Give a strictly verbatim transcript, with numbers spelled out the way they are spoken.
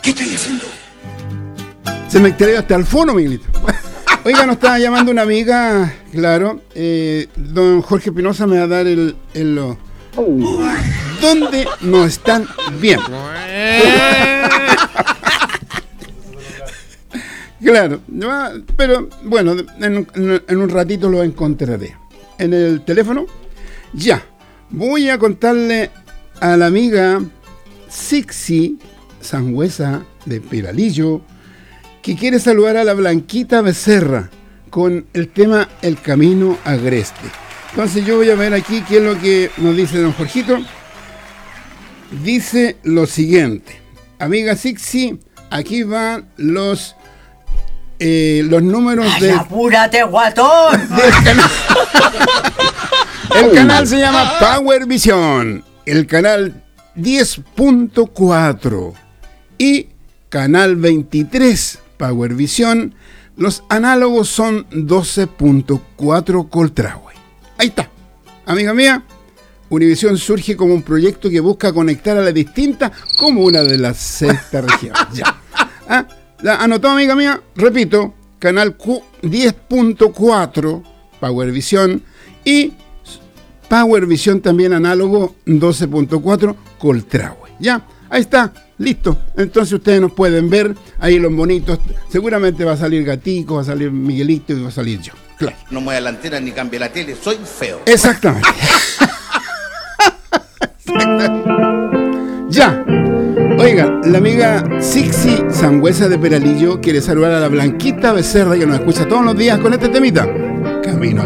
¿Qué estoy haciendo? Se me extravió hasta el fono, Miguelito. Oiga, nos estaba llamando una amiga, claro. Eh, don Jorge Pinoza me va a dar el... el lo, ¿dónde no están bien? Claro, pero bueno, en, en, en un ratito lo encontraré. En el teléfono, ya. Voy a contarle a la amiga Sixi Sangüesa de Peralillo que quiere saludar a la Blanquita Becerra con el tema El Camino Agreste. Entonces yo voy a ver aquí qué es lo que nos dice don Jorgito. Dice lo siguiente: amiga Sixi, aquí van los eh, los números ¡Ay, de... apúrate, guatón! del canal. El canal se llama Power Vision, el canal diez punto cuatro y canal veintitrés Power Vision. Los análogos son doce punto cuatro Coltrahue. Ahí está, amiga mía. Univisión surge como un proyecto que busca conectar a las distintas comunas de la sexta región. Ya. ¿Ah? ¿La anotó, amiga mía? Repito, canal diez punto cuatro Power Vision y Power Vision también análogo doce punto cuatro Coltrahue. Ya, ahí está, listo. Entonces ustedes nos pueden ver ahí los bonitos. Seguramente va a salir Gatico, va a salir Miguelito y va a salir yo. Claro. No mueva la antena ni cambie la tele, soy feo. Exactamente. Ya. Oiga, la amiga Sixi Sangüesa de Peralillo quiere saludar a la Blanquita Becerra que nos escucha todos los días con este temita. Camino